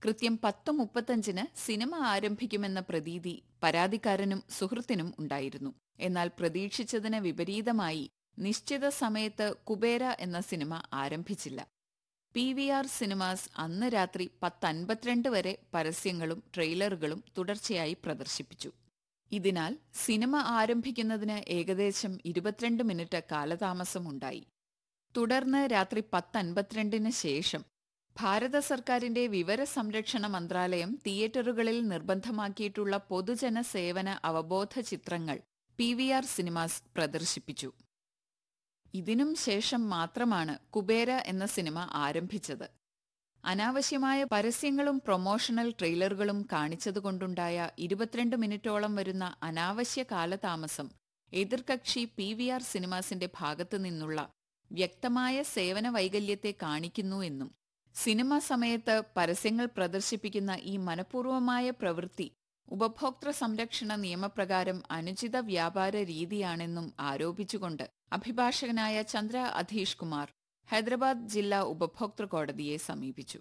കൃത്യം 10:35 സിനിമ ആരംഭിക്കുമെന്ന പ്രതീതി പരാതിക്കാരനും സുഹൃത്തിനും ഉണ്ടായിരുന്നു. എന്നാൽ പ്രതീക്ഷിച്ചതിന് വിപരീതമായി നിശ്ചിത സമയത്ത് കുബേര എന്ന സിനിമ ആരംഭിച്ചില്ല. PVR സിനിമാസ് അന്ന് രാത്രി 10:52 വരെ പരസ്യങ്ങളും ട്രെയിലറുകളും തുടർച്ചയായി പ്രദർശിപ്പിച്ചു. ഇതിനാൽ സിനിമ ആരംഭിക്കുന്നതിന് ഏകദേശം 22 മിനിറ്റ് കാലതാമസമുണ്ടായി. തുടർന്ന് രാത്രി 10:52 ശേഷം ഭാരത സർക്കാരിന്റെ വിവരസംരക്ഷണ മന്ത്രാലയം തിയേറ്ററുകളിൽ നിർബന്ധമാക്കിയിട്ടുള്ള പൊതുജന സേവന അവബോധ ചിത്രങ്ങൾ PVR സിനിമാസ് പ്രദർശിപ്പിച്ചു. ഇതിനും ശേഷം മാത്രമാണ് കുബേര എന്ന സിനിമ ആരംഭിച്ചത്. അനാവശ്യമായ പരസ്യങ്ങളും പ്രൊമോഷണൽ ട്രെയിലറുകളും കാണിച്ചതുകൊണ്ടുണ്ടായ 22 മിനിറ്റോളം വരുന്ന അനാവശ്യ കാലതാമസം എതിർകക്ഷി PVR സിനിമാസിന്റെ ഭാഗത്തു നിന്നുള്ള വ്യക്തമായ സേവന വൈകല്യത്തെ കാണിക്കുന്നു എന്നും സിനിമാ സമയത്ത് പരസ്യങ്ങൾ പ്രദർശിപ്പിക്കുന്ന ഈ മനഃപൂർവമായ പ്രവൃത്തി ഉപഭോക്തൃ സംരക്ഷണ നിയമപ്രകാരം അനുചിത വ്യാപാര രീതിയാണെന്നും ആരോപിച്ചുകൊണ്ട് അഭിഭാഷകനായ ചന്ദ്ര അധീഷ് കുമാർ ഹൈദരാബാദ് ജില്ലാ ഉപഭോക്തൃ കോടതിയെ സമീപിച്ചു.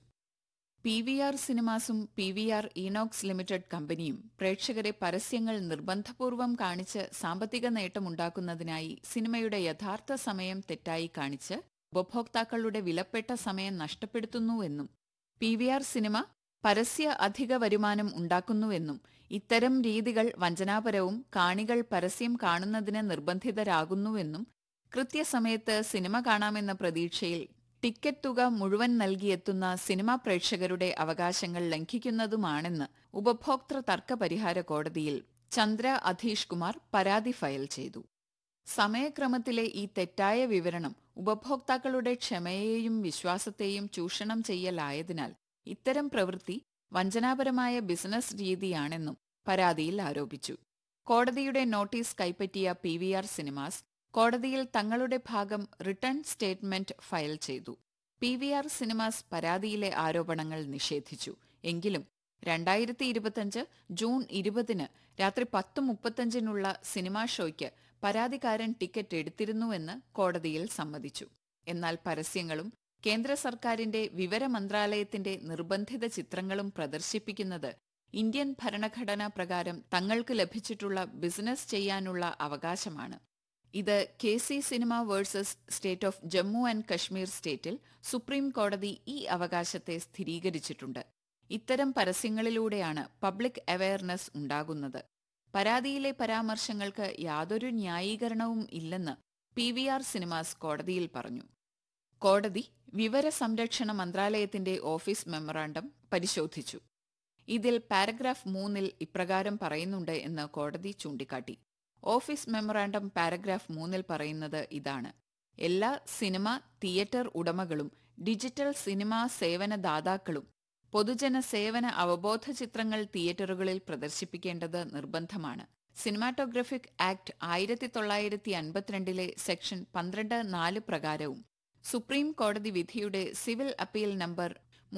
PVR സിനിമാസും PVR ഇനോക്സ് ലിമിറ്റഡ് കമ്പനിയും പ്രേക്ഷകരെ പരസ്യങ്ങൾ നിർബന്ധപൂർവം കാണിച്ച് സാമ്പത്തിക നേട്ടമുണ്ടാക്കുന്നതിനായി സിനിമയുടെ യഥാർത്ഥ സമയം തെറ്റായി കാണിച്ച് ഉപഭോക്താക്കളുടെ വിലപ്പെട്ട സമയം നഷ്ടപ്പെടുത്തുന്നുവെന്നും PVR സിനിമ പരസ്യ അധിക വരുമാനം ഉണ്ടാക്കുന്നുവെന്നും ഇത്തരം രീതികൾ വഞ്ചനാപരവും കാണികൾ പരസ്യം കാണുന്നതിന് നിർബന്ധിതരാകുന്നുവെന്നും കൃത്യസമയത്ത് സിനിമ കാണാമെന്ന പ്രതീക്ഷയിൽ ടിക്കറ്റ് തുക മുഴുവൻ നൽകിയെത്തുന്ന സിനിമാ പ്രേക്ഷകരുടെ അവകാശങ്ങൾ ലംഘിക്കുന്നതുമാണെന്ന് ഉപഭോക്തൃ തർക്ക പരിഹാര കോടതിയിൽ ചന്ദ്ര അധീഷ് കുമാർ പരാതി ഫയൽ ചെയ്തു. സമയക്രമത്തിലെ ഈ തെറ്റായ വിവരണം ഉപഭോക്താക്കളുടെ ക്ഷമയെയും വിശ്വാസത്തെയും ചൂഷണം ചെയ്യലായതിനാൽ ഇത്തരം പ്രവൃത്തി വഞ്ചനാപരമായ ബിസിനസ് രീതിയാണെന്നും പരാതിയിൽ ആരോപിച്ചു. കോടതിയുടെ നോട്ടീസ് കൈപ്പറ്റിയ PVR സിനിമാസ് കോടതിയിൽ തങ്ങളുടെ ഭാഗം റിട്ടേൺ സ്റ്റേറ്റ്മെന്റ് ഫയൽ ചെയ്തു. PVR സിനിമാസ് പരാതിയിലെ ആരോപണങ്ങൾ നിഷേധിച്ചു. എങ്കിലും 2025 ജൂൺ 20 രാത്രി 10:35 സിനിമാ ഷോയ്ക്ക് പരാതിക്കാരൻ ടിക്കറ്റ് എടുത്തിരുന്നുവെന്ന് കോടതിയിൽ സമ്മതിച്ചു. എന്നാൽ പരസ്യങ്ങളും കേന്ദ്ര സർക്കാരിന്റെ വിവര മന്ത്രാലയത്തിന്റെ നിർബന്ധിത ചിത്രങ്ങളും പ്രദർശിപ്പിക്കുന്നത് ഇന്ത്യൻ ഭരണഘടനാ പ്രകാരം തങ്ങൾക്ക് ലഭിച്ചിട്ടുള്ള ബിസിനസ് ചെയ്യാനുള്ള അവകാശമാണ്. ഇത് KC cinema versus state of Jammu and Kashmir സ്റ്റേറ്റിൽ സുപ്രീം കോടതി ഈ അവകാശത്തെ സ്ഥിരീകരിച്ചിട്ടുണ്ട്. ഇത്തരം പരസ്യങ്ങളിലൂടെയാണ് പബ്ലിക് അവയർനെസ് ഉണ്ടാകുന്നത്. പരാതിയിലെ പരാമർശങ്ങൾക്ക് യാതൊരു ന്യായീകരണവും ഇല്ലെന്ന് PVR സിനിമാസ് കോടതിയിൽ പറഞ്ഞു. കോടതി വിവര സംരക്ഷണ മന്ത്രാലയത്തിന്റെ ഓഫീസ് മെമ്മറാണ്ടം പരിശോധിച്ചു. ഇതിൽ പാരഗ്രാഫ് 3 ഇപ്രകാരം പറയുന്നുണ്ട് എന്ന് കോടതി ചൂണ്ടിക്കാട്ടി. ഓഫീസ് മെമ്മറാണ്ടം പാരഗ്രാഫ് 3 പറയുന്നത് ഇതാണ്: എല്ലാ സിനിമ തിയേറ്റർ ഉടമകളും ഡിജിറ്റൽ സിനിമാ സേവന ദാതാക്കളും പൊതുജന സേവന അവബോധ ചിത്രങ്ങൾ തിയേറ്ററുകളിൽ പ്രദർശിപ്പിക്കേണ്ടത് നിർബന്ധമാണ്. സിനിമാറ്റോഗ്രഫിക് ആക്ട് 1952 സെക്ഷൻ 12(4) പ്രകാരവും സുപ്രീം കോടതി വിധിയുടെ സിവിൽ അപ്പീൽ നമ്പർ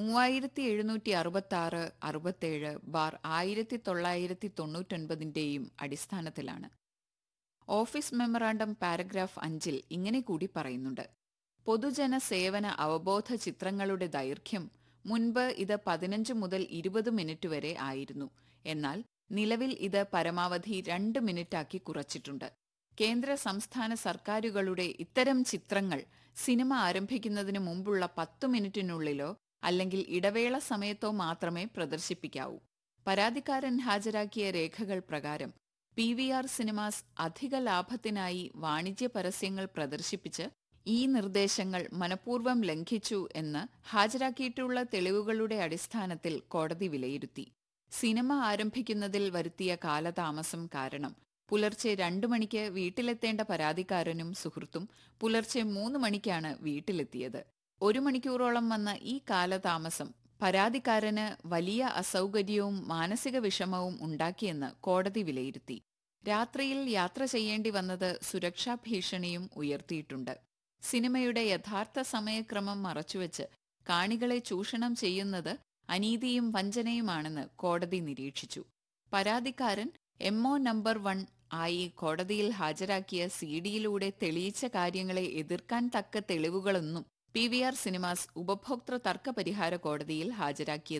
3766/1999 അടിസ്ഥാനത്തിലാണ്. ഓഫീസ് മെമ്മറാണ്ടം പാരഗ്രാഫ് 5 ഇങ്ങനെ കൂടി പറയുന്നുണ്ട്: പൊതുജന സേവന അവബോധ ചിത്രങ്ങളുടെ ദൈർഘ്യം മുൻപ് ഇത് 15 മുതൽ 20 മിനിറ്റ് വരെ ആയിരുന്നു. എന്നാൽ നിലവിൽ ഇത് പരമാവധി 2 മിനിറ്റാക്കി കുറച്ചിട്ടുണ്ട്. കേന്ദ്ര സംസ്ഥാന സർക്കാരുകളുടെ ഇത്തരം ചിത്രങ്ങൾ സിനിമ ആരംഭിക്കുന്നതിന് മുമ്പുള്ള 10 മിനിറ്റിനുള്ളിലോ അല്ലെങ്കിൽ ഇടവേള സമയത്തോ മാത്രമേ പ്രദർശിപ്പിക്കാവൂ. പരാതിക്കാരൻ ഹാജരാക്കിയ രേഖകൾ പ്രകാരം PVR സിനിമാസ് അധിക ലാഭത്തിനായി വാണിജ്യ പരസ്യങ്ങൾ പ്രദർശിപ്പിച്ച് ഈ നിർദ്ദേശങ്ങൾ മനഃപൂർവ്വം ലംഘിച്ചു എന്ന് ഹാജരാക്കിയിട്ടുള്ള തെളിവുകളുടെ അടിസ്ഥാനത്തിൽ കോടതി വിലയിരുത്തി. സിനിമ ആരംഭിക്കുന്നതിൽ വരുത്തിയ കാലതാമസം കാരണം പുലർച്ചെ 2 മണിക്ക് വീട്ടിലെത്തേണ്ട പരാതിക്കാരനും സുഹൃത്തും പുലർച്ചെ 3 മണിക്കാണ് വീട്ടിലെത്തിയത്. 1 മണിക്കൂറോളം വന്ന ഈ കാലതാമസം പരാതിക്കാരന് വലിയ അസൗകര്യവും മാനസിക വിഷമവും ഉണ്ടാക്കിയെന്ന് കോടതി വിലയിരുത്തി. രാത്രിയിൽ യാത്ര ചെയ്യേണ്ടി വന്നത് സുരക്ഷാ ഭീഷണിയും ഉയർത്തിയിട്ടുണ്ട്. സിനിമയുടെ യഥാർത്ഥ സമയക്രമം മറച്ചുവെച്ച് കാണികളെ ചൂഷണം ചെയ്യുന്നത് അനീതിയും വഞ്ചനയുമാണെന്ന് കോടതി നിരീക്ഷിച്ചു. പരാതിക്കാരൻ MO നമ്പർ 1 ആയി കോടതിയിൽ ഹാജരാക്കിയ CD-യിലൂടെ തെളിയിച്ച കാര്യങ്ങളെ എതിർക്കാൻ തക്ക തെളിവുകളൊന്നും PVR സിനിമാസ് ഉപഭോക്തൃ തർക്ക പരിഹാര കോടതിയിൽ ഹാജരാക്കിയത്